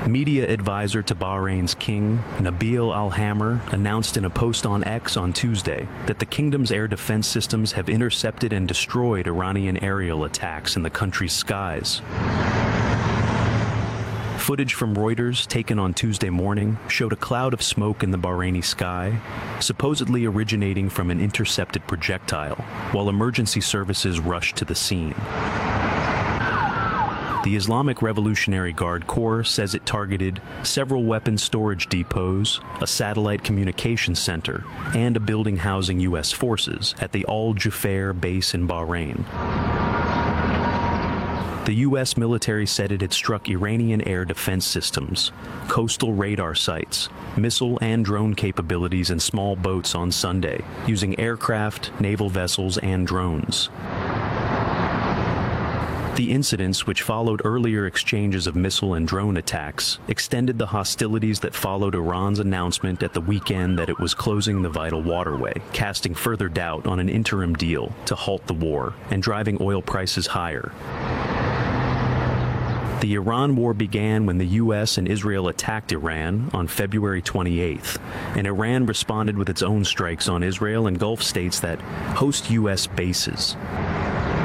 Media advisor to Bahrain's king, Nabil Al-Hamr, announced in a post on X on Tuesday that the kingdom's air defense systems have intercepted and destroyed Iranian aerial attacks in the country's skies. Footage from Reuters taken on Tuesday morning showed a cloud of smoke in the Bahraini sky, supposedly originating from an intercepted projectile, while emergency services rushed to the scene. The Islamic Revolutionary Guard Corps says it targeted several weapons storage depots, a satellite communications center, and a building housing U.S. forces at the Al Jufair base in Bahrain. The U.S. military said it had struck Iranian air defense systems, coastal radar sites, missile and drone capabilities in small boats on Sunday, using aircraft, naval vessels, and drones. The incidents, which followed earlier exchanges of missile and drone attacks, extended the hostilities that followed Iran's announcement at the weekend that it was closing the vital waterway, casting further doubt on an interim deal to halt the war and driving oil prices higher. The Iran war began when the U.S. and Israel attacked Iran on February 28th, and Iran responded with its own strikes on Israel and Gulf states that host U.S. bases.